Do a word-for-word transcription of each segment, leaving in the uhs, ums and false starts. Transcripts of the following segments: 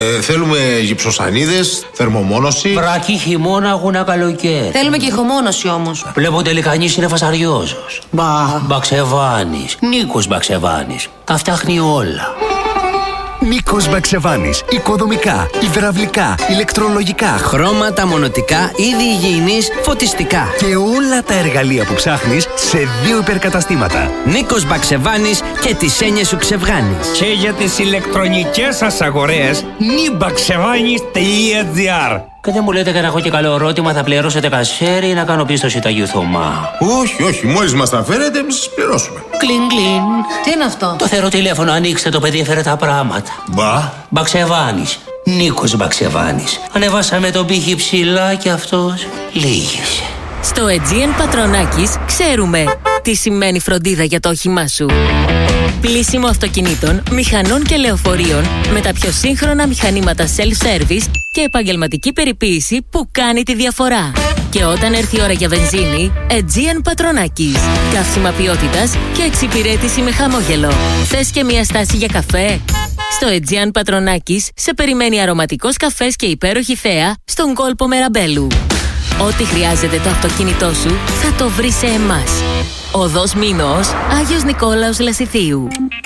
Ε, θέλουμε γυψοσανίδες, θερμομόνωση. Βρακή χειμώνα, γούνα καλοκαίρι. Θέλουμε και ηχομόνωση όμως. Βλέπω τελικανής είναι φασαριόζος. Μπα. Μπαξεβάνης. Νίκος Μπαξεβάνης. Τα φτιάχνει όλα. Νίκος Μπαξεβάνης. Οικοδομικά, υδραυλικά, ηλεκτρολογικά, χρώματα, μονοτικά, είδη υγιεινής, φωτιστικά. Και όλα τα εργαλεία που ψάχνεις σε δύο υπερκαταστήματα. Νίκος Μπαξεβάνης και τις έννοιες σου ξεβγάνεις. Και για τις ηλεκτρονικές σας αγορές, νιμπαξεβάνης τελεία τζι άρ. Και δεν μου λέτε και να έχω και καλό ερώτημα, θα πληρώσετε κασέρι ή να κάνω πίστοση Ταγιού Θωμά? Όχι, όχι, μόλις μας τα φέρετε, εμείς σας πληρώσουμε. Κλιν, κλιν. Τι είναι αυτό? Το θερό τηλέφωνο, ανοίξτε, το παιδί έφερε τα πράγματα. Μπα. Μπαξεβάνης. Νίκος Μπαξεβάνης. Ανεβάσαμε τον πύχη ψηλά και αυτός λύγησε. Στο Aegean Πατρονάκης ξέρουμε τι σημαίνει φροντίδα για το όχημά σου. Πλύσιμο αυτοκινήτων, μηχανών και λεωφορείων με τα πιο σύγχρονα μηχανήματα self-service και επαγγελματική περιποίηση που κάνει τη διαφορά. Και όταν έρθει η ώρα για βενζίνη, Aegean Πατρονάκης. Καύσιμα ποιότητας και εξυπηρέτηση με χαμόγελο. Θες και μια στάση για καφέ? Στο Aegean Πατρονάκης σε περιμένει αρωματικός καφές και υπέροχη θέα στον κόλπο Μεραμπέλου. Ό,τι χρειάζεται το αυτοκίνητό σου θα το βρει σε εμάς. Οδός Μήνος, Άγιος Νικόλαος Λασιθίου.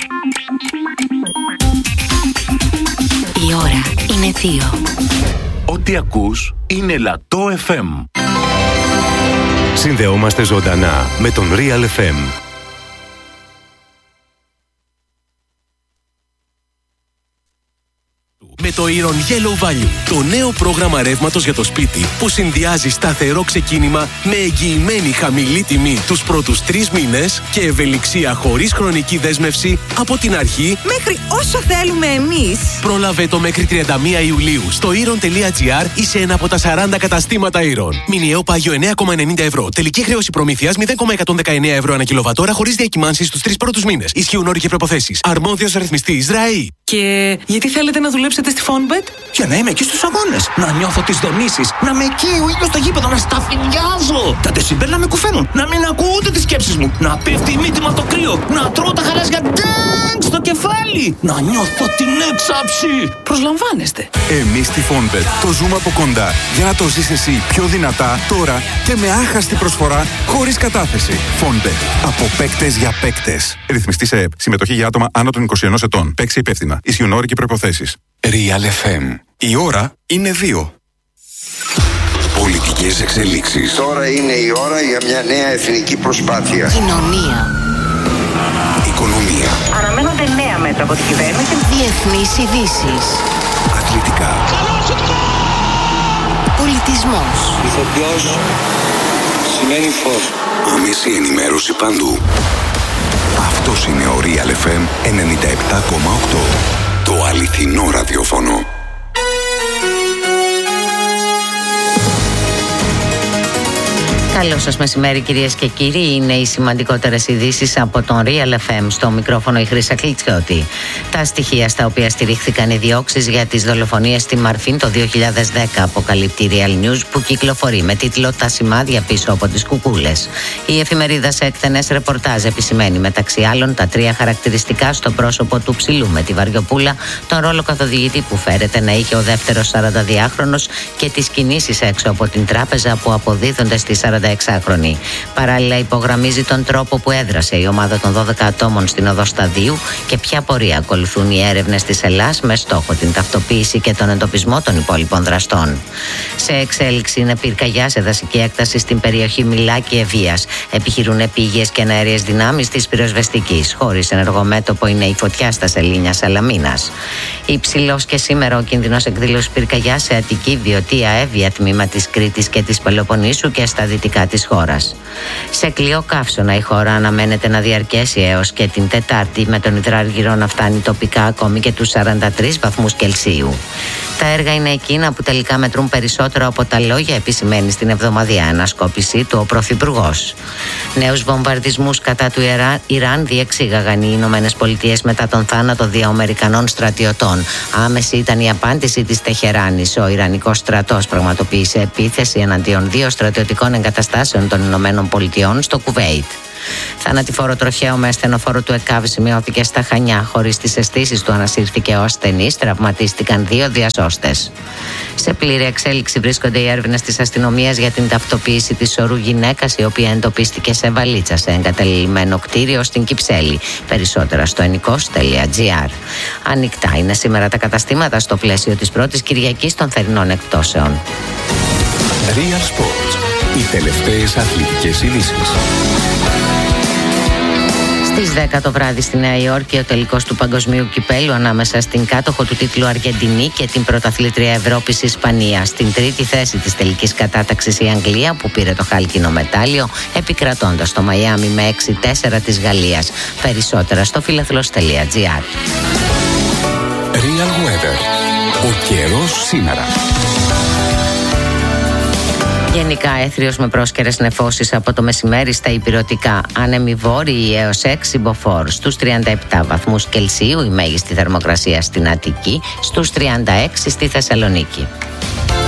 Η ώρα είναι δύο. Ό,τι ακούς είναι Λατό εφ εμ. Συνδεόμαστε ζωντανά με τον Real εφ εμ. Με το Iron Yellow Value, το νέο πρόγραμμα ρεύματος για το σπίτι που συνδυάζει σταθερό ξεκίνημα με εγγυημένη χαμηλή τιμή τους πρώτους τρεις μήνες και ευελιξία χωρίς χρονική δέσμευση από την αρχή μέχρι όσο θέλουμε εμείς. Πρόλαβε το μέχρι τριάντα μία Ιουλίου στο iron τελεία τζι άρ ή σε ένα από τα σαράντα καταστήματα Iron. Μηνιαίο πάγιο εννέα κόμμα ενενήντα ευρώ. Τελική χρέωση προμήθειας μηδέν κόμμα εκατόν δεκαεννέα ευρώ ανά κιλοβατόρα χωρίς διακυμάνσεις στους τρεις πρώτους μήνες. Ισχύουν όροι και προϋποθέσεις. Αρμόδιος ρυθμιστής ΡΑΗ. Και γιατί θέλετε να δουλέψετε στη Fonbet? Για να είμαι εκεί στους αγώνες, να νιώθω τις δονήσεις, να με εκεί ο ήλιος στο γήπεδο, να σταφυλιάζω. Τα δεσιμπέλ να με κουφαίνουν, να μην ακούω ούτε τις σκέψεις μου, να πέφτει η μύτη μου από το κρύο, να τρώω τα χαράζια ντάγκ στο κεφάλι, να νιώθω την έξαψη. Προσλαμβάνεστε. Εμείς στη Fonbet το ζούμε από κοντά για να το ζεις εσύ πιο δυνατά τώρα και με άχαστη προσφορά χωρίς κατάθεση. Fonbet. Από παίκτες για παίκτες. Ρυθμιστή σε ΕΠ. Συμμετοχή για άτομα άνω των είκοσι ενός ετών. Παίξει υπεύθυνα. Ισχύουν όροι και προϋποθέσεις. Real εφ εμ. Η ώρα είναι δύο. Πολιτικές εξελίξεις. Τώρα είναι η ώρα για μια νέα εθνική προσπάθεια. Κοινωνία. Οικονομία. Αναμένονται νέα μέτρα από την κυβέρνηση. Διεθνείς ειδήσεις. Αθλητικά. Πολιτισμός. Ηθοποιός σημαίνει φως. Άμεση ενημέρωση παντού. Αυτός είναι ο Real εφ εμ ενενήντα επτά κόμμα οκτώ. Το αληθινό ραδιόφωνο. Καλό σας μεσημέρι κυρίες και κύριοι. Είναι οι σημαντικότερες ειδήσεις από τον Real εφ εμ. Στο μικρόφωνο η Χρύσα Κλιτσιώτη. Τα στοιχεία στα οποία στηρίχθηκαν οι διώξεις για τις δολοφονίες στη Μαρφίν το δύο χιλιάδες δέκα αποκαλύπτει Real News, που κυκλοφορεί με τίτλο «Τα σημάδια πίσω από τις κουκούλες». Η εφημερίδα σε εκτενές ρεπορτάζ επισημαίνει μεταξύ άλλων τα τρία χαρακτηριστικά στο πρόσωπο του ψηλού με τη Βαριοπούλα, τον ρόλο καθοδηγητή που φέρεται να είχε ο δεύτερος σαρανταδυάχρονος και τις κινήσεις έξω από την τράπεζα που αποδίδονται στη σαρανταεξάχρονη. Παράλληλα, υπογραμμίζει τον τρόπο που έδρασε η ομάδα των δώδεκα ατόμων στην οδό Σταδίου και ποια πορεία ακολουθούν οι έρευνες της Ελλάς με στόχο την ταυτοποίηση και τον εντοπισμό των υπόλοιπων δραστών. Σε εξέλιξη είναι πυρκαγιά σε δασική έκταση στην περιοχή Μιλάκη Ευβοίας. Επιχειρούν επίγειες και αέριες δυνάμεις της πυροσβεστικής. Χωρίς ενεργομέτωπο είναι η φωτιά στα Σελήνια Σαλαμίνας. Υψηλός και σήμερα ο κίνδυνος εκδήλωσης πυρκαγιάς σε Αττική, Βιωτία, Εύβοια, τμήμα της Κρήτης και της Πελοποννήσου και στα δυτικά της χώρας. Σε κλειό καύσωνα η χώρα αναμένεται να διαρκέσει έως και την Τετάρτη, με τον υδράργυρο να φτάνει τοπικά ακόμη και τους σαράντα τρεις βαθμούς Κελσίου. Τα έργα είναι εκείνα που τελικά μετρούν περισσότερο από τα λόγια, επισημαίνει στην εβδομαδιαία ανασκόπηση του ο Πρωθυπουργός. Νέους βομβαρδισμούς κατά του Ιράν, Ιράν διεξήγαγαν οι Ηνωμένες Πολιτείες μετά τον θάνατο δύο Αμερικανών στρατιωτών. Άμεση ήταν η απάντηση της Τεχεράνης. Ο Ιρανικός στρατός πραγματοποίησε επίθεση εναντίον δύο στρατιωτικών εγκαταστάσεων των Ηνωμένων Πολιτειών στο Κουβέιτ. Θανατηφόρο τροχαίο με ασθενοφόρο του ΕΚΑΒ σημειώθηκε στα Χανιά. Χωρίς τις αισθήσεις του ανασύρθηκε ο ασθενής, τραυματίστηκαν δύο διασώστες. Σε πλήρη εξέλιξη βρίσκονται οι έρευνες της αστυνομίας για την ταυτοποίηση της σωρού γυναίκας, η οποία εντοπίστηκε σε βαλίτσα σε εγκαταλειμμένο κτίριο στην Κυψέλη. Περισσότερα στο ενικός τελεία τζι άρ. Ανοιχτά είναι σήμερα τα καταστήματα στο πλαίσιο της πρώτης Κυριακής των θερινών εκπτώσεων. Real Sports. Οι τελευταίες αθλητικές ειδήσεις. Στις δέκα το βράδυ στη Νέα Υόρκη ο τελικός του Παγκοσμίου Κυπέλλου ανάμεσα στην κάτοχο του τίτλου Αργεντινή και την πρωταθλήτρια Ευρώπης Ισπανία. Στην τρίτη θέση της τελικής κατάταξης η Αγγλία, που πήρε το χάλκινο μετάλλιο, επικρατώντας το Μαϊάμι με έξι τέσσερα της Γαλλίας. Περισσότερα στο φιλαθλός τελεία τζι άρ. Real Weather. Ο καιρός σήμερα. Γενικά έθριος με πρόσκαιρες νεφώσεις από το μεσημέρι στα ηπειρωτικά. Άνεμοι βόρειοι έως έξι μποφόρ. Στους τριάντα επτά βαθμούς Κελσίου η μέγιστη θερμοκρασία στην Αττική, στους τριάντα έξι στη Θεσσαλονίκη.